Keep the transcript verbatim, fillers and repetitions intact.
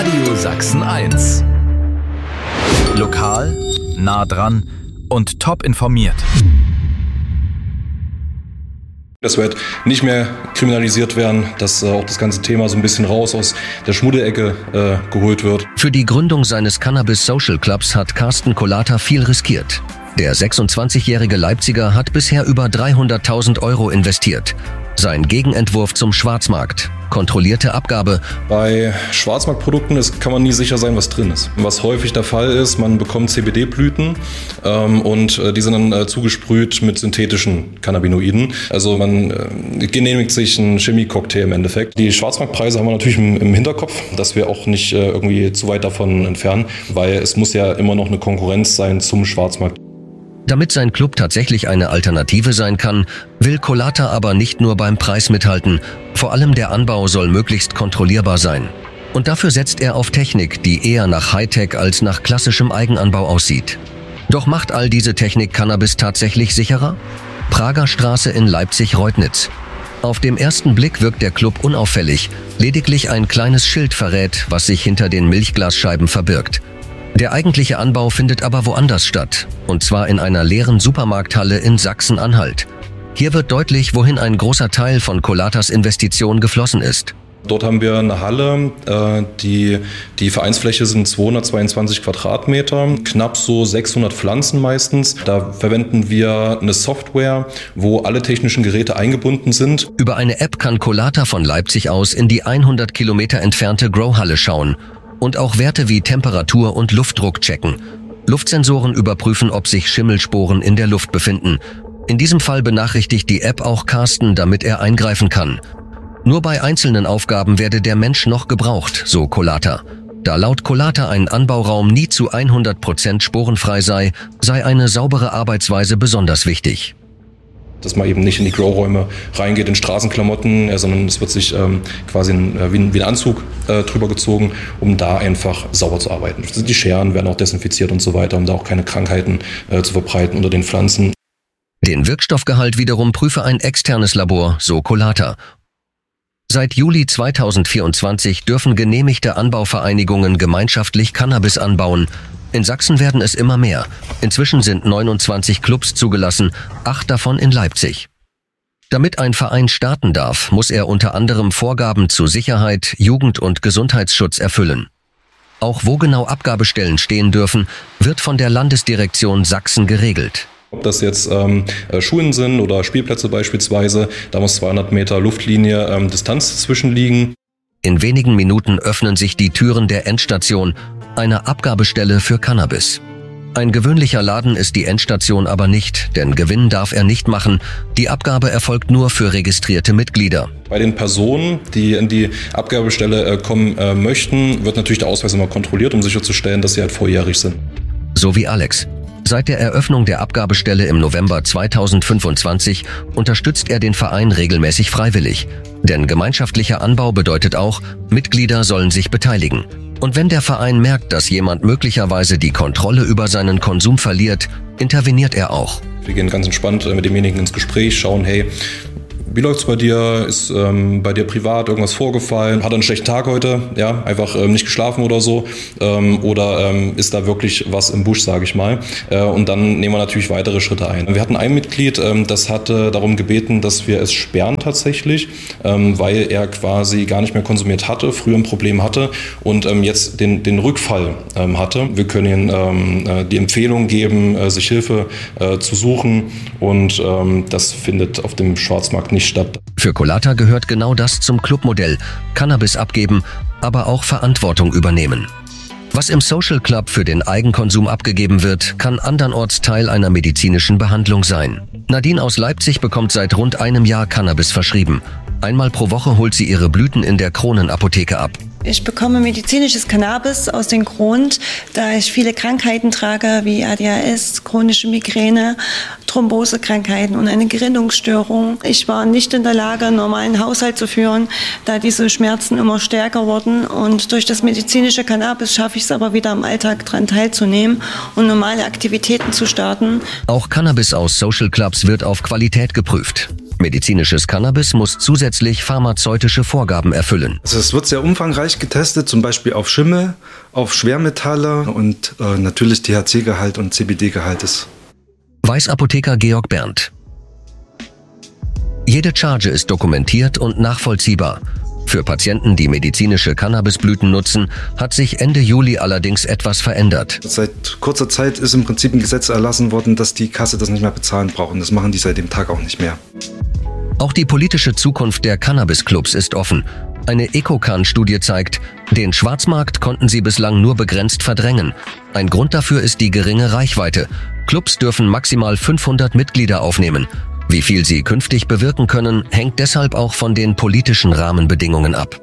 Radio Sachsen eins. Lokal, nah dran und top informiert. Das wird nicht mehr kriminalisiert werden, dass äh, auch das ganze Thema so ein bisschen raus aus der Schmuddelecke äh, geholt wird. Für die Gründung seines Cannabis Social Clubs hat Carsten Kolata viel riskiert. Der sechsundzwanzigjährige Leipziger hat bisher über dreihunderttausend Euro investiert. Sein Gegenentwurf zum Schwarzmarkt: kontrollierte Abgabe. Bei Schwarzmarktprodukten ist, kann man nie sicher sein, was drin ist. Was häufig der Fall ist, man bekommt C B D-Blüten ähm, und äh, die sind dann äh, zugesprüht mit synthetischen Cannabinoiden. Also man äh, genehmigt sich einen Chemie-Cocktail im Endeffekt. Die Schwarzmarktpreise haben wir natürlich im, im Hinterkopf, dass wir auch nicht äh, irgendwie zu weit davon entfernen, weil es muss ja immer noch eine Konkurrenz sein zum Schwarzmarkt. Damit sein Club tatsächlich eine Alternative sein kann, will Kolata aber nicht nur beim Preis mithalten. Vor allem der Anbau soll möglichst kontrollierbar sein. Und dafür setzt er auf Technik, die eher nach Hightech als nach klassischem Eigenanbau aussieht. Doch macht all diese Technik Cannabis tatsächlich sicherer? Prager Straße in Leipzig-Reutnitz. Auf dem ersten Blick wirkt der Club unauffällig. Lediglich ein kleines Schild verrät, was sich hinter den Milchglasscheiben verbirgt. Der eigentliche Anbau findet aber woanders statt, und zwar in einer leeren Supermarkthalle in Sachsen-Anhalt. Hier wird deutlich, wohin ein großer Teil von Kolatas Investition geflossen ist. Dort haben wir eine Halle, äh, die, die Vereinsfläche sind zweihundertzweiundzwanzig Quadratmeter, knapp so sechshundert Pflanzen meistens. Da verwenden wir eine Software, wo alle technischen Geräte eingebunden sind. Über eine App kann Kolata von Leipzig aus in die hundert Kilometer entfernte Grow-Halle schauen und auch Werte wie Temperatur und Luftdruck checken. Luftsensoren überprüfen, ob sich Schimmelsporen in der Luft befinden. In diesem Fall benachrichtigt die App auch Carsten, damit er eingreifen kann. Nur bei einzelnen Aufgaben werde der Mensch noch gebraucht, so Kolata. Da laut Kolata ein Anbauraum nie zu hundert Prozent sporenfrei sei, sei eine saubere Arbeitsweise besonders wichtig. Dass man eben nicht in die Growräume reingeht in Straßenklamotten, äh, sondern es wird sich ähm, quasi ein, äh, wie, ein, wie ein Anzug äh, drüber gezogen, um da einfach sauber zu arbeiten. Die Scheren werden auch desinfiziert und so weiter, um da auch keine Krankheiten äh, zu verbreiten unter den Pflanzen. Den Wirkstoffgehalt wiederum prüfe ein externes Labor, so Kolata. Seit Juli zweitausendvierundzwanzig dürfen genehmigte Anbauvereinigungen gemeinschaftlich Cannabis anbauen. In Sachsen werden es immer mehr. Inzwischen sind neunundzwanzig Clubs zugelassen, acht davon in Leipzig. Damit ein Verein starten darf, muss er unter anderem Vorgaben zu Sicherheit, Jugend- und Gesundheitsschutz erfüllen. Auch wo genau Abgabestellen stehen dürfen, wird von der Landesdirektion Sachsen geregelt. Ob das jetzt ähm, Schulen sind oder Spielplätze beispielsweise, da muss zweihundert Meter Luftlinie ähm, Distanz zwischen liegen. In wenigen Minuten öffnen sich die Türen der Endstation, einer Abgabestelle für Cannabis. Ein gewöhnlicher Laden ist die Endstation aber nicht, denn Gewinn darf er nicht machen. Die Abgabe erfolgt nur für registrierte Mitglieder. Bei den Personen, die in die Abgabestelle äh, kommen äh, möchten, wird natürlich der Ausweis immer kontrolliert, um sicherzustellen, dass sie halt volljährig sind. So wie Alex. Seit der Eröffnung der Abgabestelle im November zweitausendfünfundzwanzig unterstützt er den Verein regelmäßig freiwillig. Denn gemeinschaftlicher Anbau bedeutet auch, Mitglieder sollen sich beteiligen. Und wenn der Verein merkt, dass jemand möglicherweise die Kontrolle über seinen Konsum verliert, interveniert er auch. Wir gehen ganz entspannt mit demjenigen ins Gespräch, schauen, hey, wie läuft's bei dir? Ist ähm, bei dir privat irgendwas vorgefallen? Hat er einen schlechten Tag heute? Ja, einfach ähm, nicht geschlafen oder so? Ähm, oder ähm, ist da wirklich was im Busch, sage ich mal? Äh, und dann nehmen wir natürlich weitere Schritte ein. Wir hatten ein Mitglied, ähm, das hatte darum gebeten, dass wir es sperren tatsächlich, ähm, weil er quasi gar nicht mehr konsumiert hatte, früher ein Problem hatte und ähm, jetzt den, den Rückfall ähm, hatte. Wir können ihm ähm, die Empfehlung geben, äh, sich Hilfe äh, zu suchen, und ähm, das findet auf dem Schwarzmarkt nicht statt. Für Kolata gehört genau das zum Clubmodell: Cannabis abgeben, aber auch Verantwortung übernehmen. Was im Social Club für den Eigenkonsum abgegeben wird, kann andernorts Teil einer medizinischen Behandlung sein. Nadine aus Leipzig bekommt seit rund einem Jahr Cannabis verschrieben. Einmal pro Woche holt sie ihre Blüten in der Kronenapotheke ab. Ich bekomme medizinisches Cannabis aus dem Grund, da ich viele Krankheiten trage, wie A D H S, chronische Migräne, Thrombosekrankheiten und eine Gerinnungsstörung. Ich war nicht in der Lage, einen normalen Haushalt zu führen, da diese Schmerzen immer stärker wurden. Und durch das medizinische Cannabis schaffe ich es aber wieder am Alltag daran teilzunehmen und normale Aktivitäten zu starten. Auch Cannabis aus Social Clubs wird auf Qualität geprüft. Medizinisches Cannabis muss zusätzlich pharmazeutische Vorgaben erfüllen. Also es wird sehr umfangreich getestet, zum Beispiel auf Schimmel, auf Schwermetalle und äh, natürlich T H C-Gehalt und C B D-Gehalt ist. Weiß Apotheker Georg Berndt. Jede Charge ist dokumentiert und nachvollziehbar. Für Patienten, die medizinische Cannabisblüten nutzen, hat sich Ende Juli allerdings etwas verändert. Seit kurzer Zeit ist im Prinzip ein Gesetz erlassen worden, dass die Kasse das nicht mehr bezahlen braucht. Und das machen die seit dem Tag auch nicht mehr. Auch die politische Zukunft der Cannabis-Clubs ist offen. Eine Ecocan-Studie zeigt, den Schwarzmarkt konnten sie bislang nur begrenzt verdrängen. Ein Grund dafür ist die geringe Reichweite. Clubs dürfen maximal fünfhundert Mitglieder aufnehmen. Wie viel sie künftig bewirken können, hängt deshalb auch von den politischen Rahmenbedingungen ab.